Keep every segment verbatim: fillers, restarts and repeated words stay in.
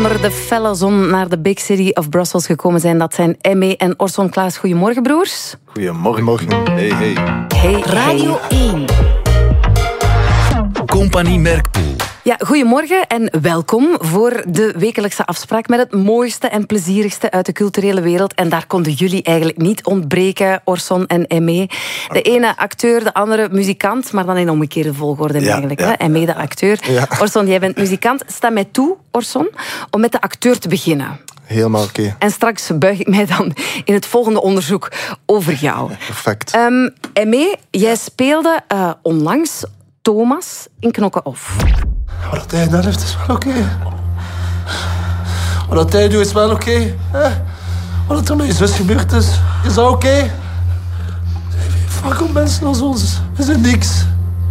zomer de felle zon naar de big city of Brussels gekomen zijn. Dat zijn Aimé en Orson Klaas. Goedemorgen, broers. Goedemorgen. Morgen. Hey, hey. Hey, Radio één. Compagnie Merkpoel. Ja, goedemorgen en welkom voor de wekelijkse afspraak met het mooiste en plezierigste uit de culturele wereld. En daar konden jullie eigenlijk niet ontbreken, Orson en Aimé. De ene acteur, de andere muzikant, maar dan in omgekeerde volgorde ja, eigenlijk. Ja. Hè? Aimé de acteur. Ja. Orson, jij bent muzikant. Sta mij toe, Orson, om met de acteur te beginnen. Helemaal oké. Okay. En straks buig ik mij dan in het volgende onderzoek over jou. Perfect. Um, Aimé, jij speelde uh, onlangs Thomas in Knokke Off. Wat hij daar heeft is wel oké. Okay. Wat hij doet is wel oké. Okay. Wat er met je zus gebeurd is, is dat oké? Okay? Fuck op mensen als ons. We zijn niks.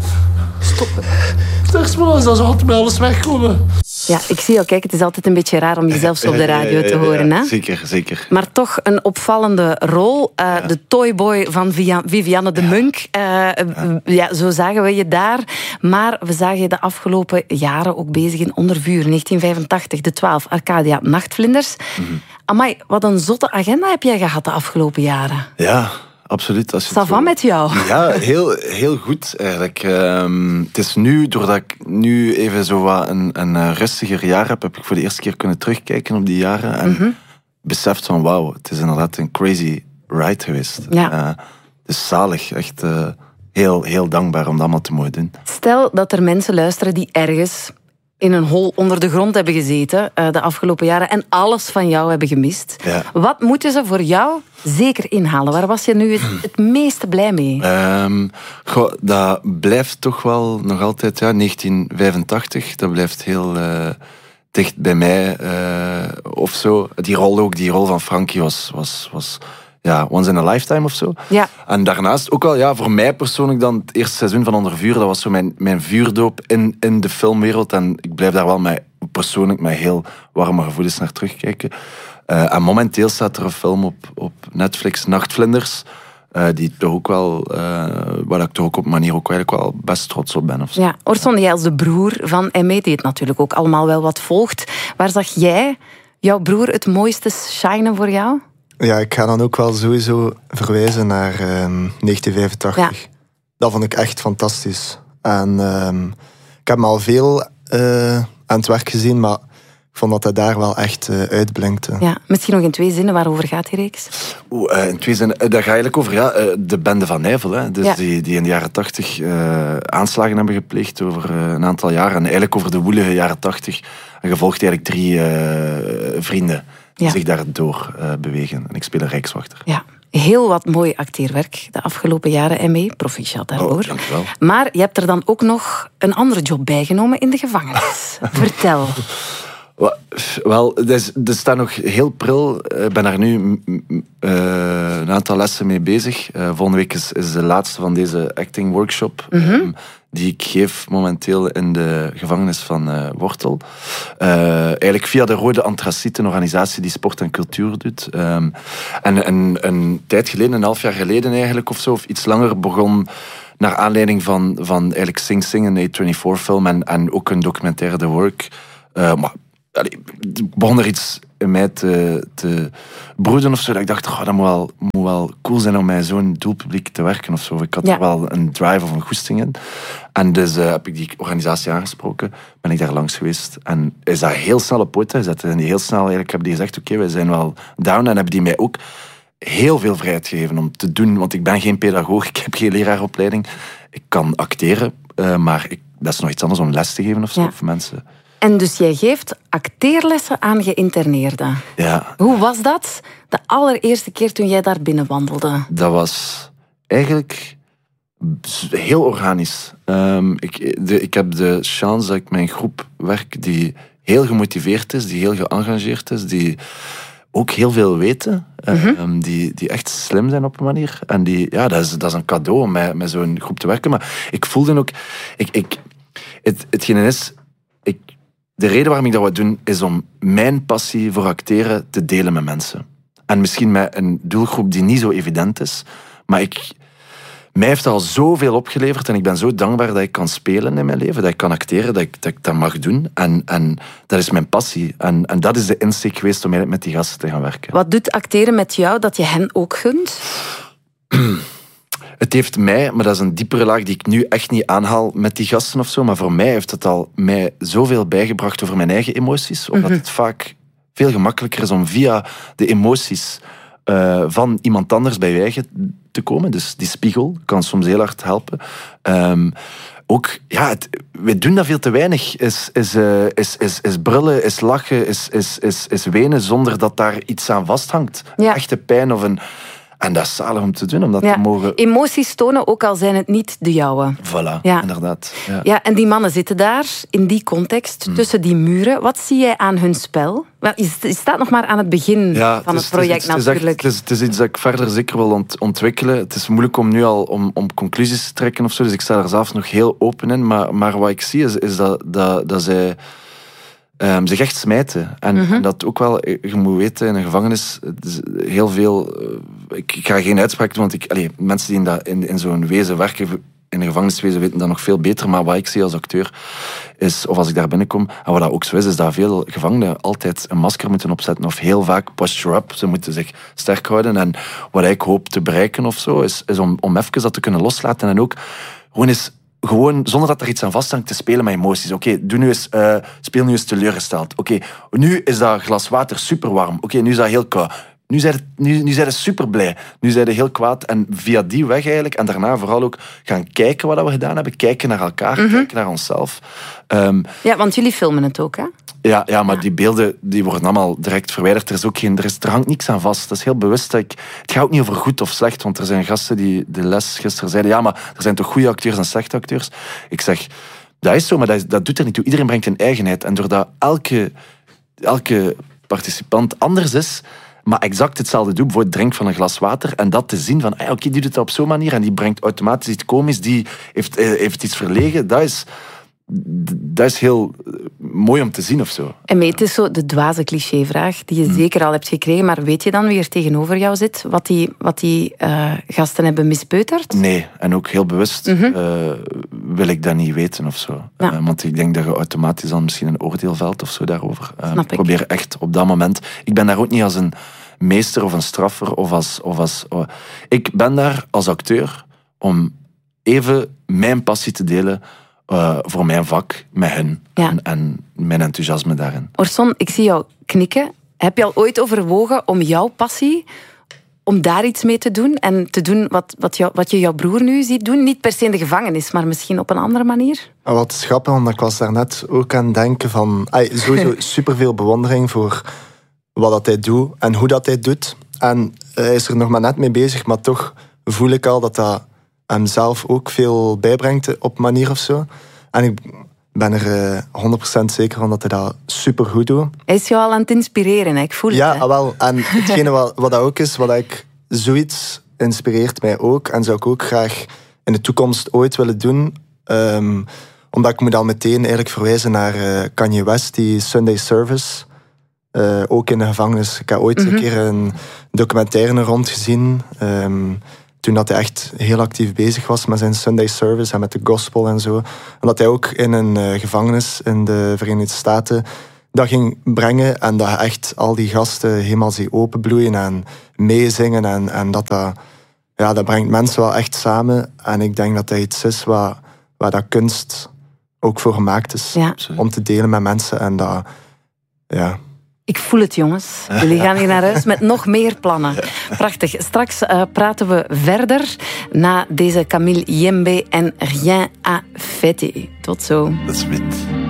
Stop. Het ergste is dat ze altijd met alles wegkomen. Ja, ik zie jou kijken. Het is altijd een beetje raar om jezelf zo op de radio ja, ja, ja, ja, te horen. Hè? Zeker, zeker. Maar toch een opvallende rol. Uh, ja. De toyboy van Vivianne de Munk. Uh, ja. Ja, zo zagen we je daar. Maar we zagen je de afgelopen jaren ook bezig in Onder Vuur. negentien vijfentachtig, De twaalf, Arcadia, Nachtvlinders. Mm-hmm. Amai, wat een zotte agenda heb jij gehad de afgelopen jaren. Ja, absoluut. Ça va zo... met jou? Ja, heel, heel goed eigenlijk. Um, het is nu, doordat ik nu even zo wat een, een rustiger jaar heb, heb ik voor de eerste keer kunnen terugkijken op die jaren en mm-hmm. beseft van wauw, het is inderdaad een crazy ride geweest. Ja. Uh, het is zalig, echt uh, heel, heel dankbaar om dat allemaal te mogen doen. Stel dat er mensen luisteren die ergens in een hol onder de grond hebben gezeten uh, de afgelopen jaren en alles van jou hebben gemist. Ja. Wat moeten ze voor jou zeker inhalen? Waar was je nu het, het meeste blij mee? Um, goh, dat blijft toch wel nog altijd, ja, negentien vijfentachtig, dat blijft heel uh, dicht bij mij uh, of zo. Die rol ook, die rol van Frankie was, was, was ja, once in a lifetime of zo. Ja. En daarnaast ook wel, ja, voor mij persoonlijk dan, het eerste seizoen van Onder Vuur, dat was zo mijn, mijn vuurdoop in, in de filmwereld. En ik blijf daar wel met, persoonlijk met heel warme gevoelens naar terugkijken. Uh, en momenteel staat er een film op, op Netflix, Nachtvlinders, uh, die toch ook wel, uh, waar ik toch ook op een manier ook eigenlijk wel best trots op ben. Of zo. Ja, Orson, jij als de broer van Aimé, die het natuurlijk ook allemaal wel wat volgt. Waar zag jij jouw broer het mooiste shinen voor jou? Ja, ik ga dan ook wel sowieso verwijzen naar um, negentien vijfentachtig. Ja. Dat vond ik echt fantastisch. En um, ik heb me al veel uh, aan het werk gezien, maar ik vond dat hij daar wel echt uh, uitblinkte. Ja, misschien nog in twee zinnen, waarover gaat die reeks? Oeh, uh, in twee zinnen, uh, daar ga eigenlijk over, ja, uh, de bende van Nijvel. Hè, dus ja. die, die in de jaren tachtig uh, aanslagen hebben gepleegd over uh, een aantal jaren. En eigenlijk over de woelige jaren tachtig. En gevolgd eigenlijk drie uh, vrienden die ja. zich daardoor uh, bewegen. En ik speel een rijkswachter. Ja. Heel wat mooi acteerwerk de afgelopen jaren, Aimé. Proficiat daarvoor. Oh, dankjewel. Maar je hebt er dan ook nog een andere job bijgenomen in de gevangenis. Vertel. Wel, er staat nog heel pril. Ik ben daar nu uh, een aantal lessen mee bezig. Uh, volgende week is, is de laatste van deze acting workshop. Mm-hmm. Um, die ik geef momenteel in de gevangenis van uh, Wortel. Uh, eigenlijk via de Rode Antraciet, een organisatie die sport en cultuur doet. Um, en een, een tijd geleden, een half jaar geleden eigenlijk of zo, of iets langer, begon naar aanleiding van, van eigenlijk Sing Sing, een A vierentwintig film en, en ook een documentaire The Work. Uh, maar allee, begon er iets in mij te, te broeden of zo. Dat ik dacht, oh, dat moet wel, moet wel cool zijn om met zo'n doelpubliek te werken of zo. Ik had ja. er wel een drive of een goesting in. En dus uh, heb ik die organisatie aangesproken. Ben ik daar langs geweest. En is dat heel snel op poten gezet. En heel snel eigenlijk hebben die gezegd, oké, okay, wij zijn wel down. En hebben die mij ook heel veel vrijheid gegeven om te doen. Want ik ben geen pedagoog, ik heb geen leraaropleiding. Ik kan acteren, uh, maar ik, dat is nog iets anders om les te geven of zo, ja. voor mensen. En dus jij geeft acteerlessen aan geïnterneerden. Ja. Hoe was dat de allereerste keer toen jij daar binnenwandelde? Dat was eigenlijk heel organisch. Um, ik, de, ik heb de chance dat ik met een groep werk die heel gemotiveerd is, die heel geëngageerd is, die ook heel veel weten, mm-hmm. um, die, die echt slim zijn op een manier. En die, ja, dat is, dat is een cadeau om met, met zo'n groep te werken. Maar ik voelde ook... Ik, ik, het, hetgene is... Ik, de reden waarom ik dat wil doen, is om mijn passie voor acteren te delen met mensen. En misschien met een doelgroep die niet zo evident is. Maar ik... mij heeft dat al zoveel opgeleverd en ik ben zo dankbaar dat ik kan spelen in mijn leven, dat ik kan acteren, dat ik dat, ik dat mag doen. En, en dat is mijn passie. En, en dat is de insteek geweest om eigenlijk met die gasten te gaan werken. Wat doet acteren met jou dat je hen ook gunt? Het heeft mij, maar dat is een diepere laag die ik nu echt niet aanhaal met die gasten of zo, maar voor mij heeft het al mij zoveel bijgebracht over mijn eigen emoties, omdat mm-hmm. het vaak veel gemakkelijker is om via de emoties uh, van iemand anders bij je eigen te komen. Dus die spiegel kan soms heel hard helpen. Um, ook, ja, het, we doen dat veel te weinig. Is, is, uh, is, is, is brullen, is lachen, is, is, is, is wenen zonder dat daar iets aan vasthangt. Ja. Echte pijn of een... En dat is zalig om te doen, om dat ja. te mogen... Emoties tonen, ook al zijn het niet de jouwe. Voilà, ja. inderdaad. Ja. ja, en die mannen zitten daar, in die context, mm. tussen die muren. Wat zie jij aan hun spel? Wel, je staat nog maar aan het begin ja, van het, het project, het is, natuurlijk. Het is, het is iets dat ik verder zeker wil ont- ontwikkelen. Het is moeilijk om nu al om, om conclusies te trekken of zo, dus ik sta er zelf nog heel open in. Maar, maar wat ik zie, is, is dat, dat, dat zij... Um, zich echt smijten. En, mm-hmm. en dat ook wel, je moet weten, in een gevangenis, heel veel... Uh, ik, ik ga geen uitspraak doen, want ik, allee, mensen die in, dat, in, in zo'n wezen werken, in een gevangeniswezen, weten dat nog veel beter. Maar wat ik zie als acteur, is, of als ik daar binnenkom, en wat dat ook zo is, is dat veel gevangenen altijd een masker moeten opzetten, of heel vaak posture up. Ze moeten zich sterk houden. En wat ik hoop te bereiken of zo, is, is om, om even dat te kunnen loslaten. En ook gewoon eens... Gewoon, zonder dat er iets aan vasthangt, te spelen met emoties. Oké, okay, doe nu eens, uh, speel nu eens teleurgesteld. Oké, okay, nu is dat glas water super warm. Oké, okay, nu is dat heel koud. Nu zijn het, nu, nu zijn het super blij. Nu zijn het heel kwaad. En via die weg eigenlijk, en daarna vooral ook gaan kijken wat we gedaan hebben. Kijken naar elkaar, mm-hmm. kijken naar onszelf. Um, ja, want jullie filmen het ook, hè? Ja, ja, maar ja. die beelden die worden allemaal direct verwijderd. Er, is ook geen, er, is, er hangt niks aan vast. Dat is heel bewust. Dat ik, het gaat ook niet over goed of slecht, want er zijn gasten die de les gisteren zeiden, ja, maar er zijn toch goede acteurs en slechte acteurs? Ik zeg, dat is zo, maar dat, is, dat doet er niet toe. Iedereen brengt een eigenheid. En doordat elke, elke participant anders is, maar exact hetzelfde doet, bijvoorbeeld drinkt van een glas water, en dat te zien van, ah, oké, okay, die doet dat op zo'n manier, en die brengt automatisch iets komisch, die heeft, heeft iets verlegen, dat is... Dat is heel mooi om te zien of zo. En mee, het is zo de dwaze clichévraag die je hmm. zeker al hebt gekregen, maar weet je dan wie er tegenover jou zit? Wat die, wat die uh, gasten hebben mispeuterd? Nee, en ook heel bewust mm-hmm. uh, wil ik dat niet weten of zo. Ja. Uh, want ik denk dat je automatisch dan misschien een oordeel velt of zo daarover. Uh, Snap ik probeer ik. echt op dat moment... Ik ben daar ook niet als een meester of een straffer of als... Of als oh, ik ben daar als acteur om even mijn passie te delen... Uh, voor mijn vak, met hen ja. en, en mijn enthousiasme daarin. Orson, ik zie jou knikken. Heb je al ooit overwogen om jouw passie, om daar iets mee te doen en te doen wat, wat, jou, wat je jouw broer nu ziet doen? Niet per se in de gevangenis, maar misschien op een andere manier? Wat is grappig, want ik was daarnet ook aan het denken van... Ay, sowieso superveel bewondering voor wat dat hij doet en hoe dat hij doet. En hij is er nog maar net mee bezig, maar toch voel ik al dat dat... hem zelf ook veel bijbrengt op manier of zo. En ik ben er uh, honderd procent zeker van dat hij dat supergoed doet. Hij is jou al aan het inspireren, hè? Ik voel ja, het. Ja, wel. En hetgene wat, wat dat ook is, wat ik... Zoiets inspireert mij ook. En zou ik ook graag in de toekomst ooit willen doen. Um, omdat ik moet al meteen eigenlijk verwijzen naar uh, Kanye West, die Sunday Service. Uh, ook in de gevangenis. Ik heb ooit mm-hmm. een keer een documentaire rond gezien... Um, toen dat hij echt heel actief bezig was met zijn Sunday service en met de gospel en zo. En dat hij ook in een uh, gevangenis in de Verenigde Staten dat ging brengen en dat hij echt al die gasten helemaal zie openbloeien en meezingen. En, en dat, dat, ja, dat brengt mensen wel echt samen. En ik denk dat dat iets is waar, waar dat kunst ook voor gemaakt is. Ja. Om te delen met mensen. En dat, ja... Ik voel het, jongens. Jullie gaan hier naar huis met nog meer plannen. Prachtig. Straks uh, praten we verder na deze Camille Yembe en Rien à fêter. Tot zo. Dat is wit.